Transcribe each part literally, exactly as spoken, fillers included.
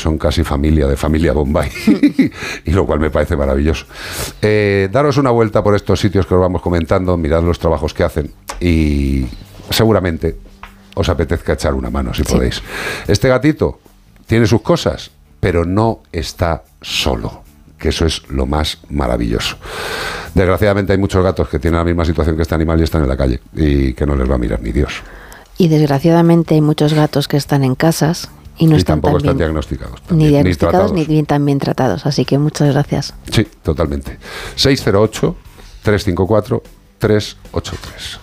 son casi familia de familia Bombay, y lo cual me parece maravilloso. Eh, daros una vuelta por estos sitios que os vamos comentando, mirad los trabajos que hacen y seguramente os apetezca echar una mano si sí. podéis. Este gatito tiene sus cosas, pero no está solo, que eso es lo más maravilloso. Desgraciadamente hay muchos gatos que tienen la misma situación que este animal y están en la calle y que no les va a mirar ni Dios. Y desgraciadamente hay muchos gatos que están en casas y no y están tampoco tan están bien, diagnosticados. También, ni diagnosticados ni, ni bien tan bien tratados. Así que muchas gracias. Sí, totalmente. seis cero ocho, tres cinco cuatro, tres ocho tres.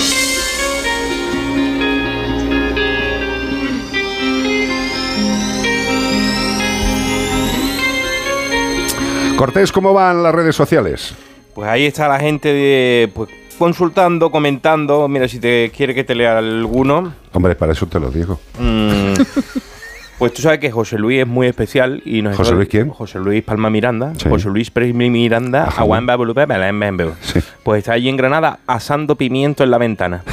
Cortés, ¿cómo van las redes sociales? Pues ahí está la gente de, pues, consultando, comentando. Mira, si te quiere que te lea alguno. Hombre, para eso te lo digo. Mm, pues tú sabes que José Luis es muy especial. Y nos ¿José Luis quién? José Luis Palma Miranda. Sí. José Luis Pérez Miranda. Sí. Pues está allí en Granada asando pimiento en la ventana.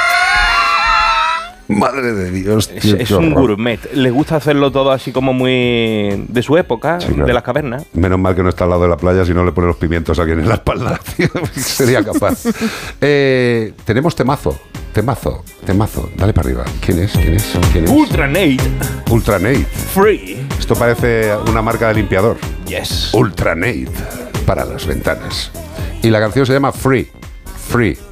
Madre de Dios, tío, es, es un gourmet. Les gusta hacerlo todo así como muy de su época, sí, claro. de las cavernas. Menos mal que no está al lado de la playa, si no le pone los pimientos a alguien en la espalda, tío. Sería capaz. eh, tenemos temazo, temazo, temazo. Dale para arriba. ¿Quién es? ¿Quién es? ¿Quién es? Ultranate. Ultranate. Free. Esto parece una marca de limpiador. Yes. Ultranate para las ventanas. Y la canción se llama Free. Free.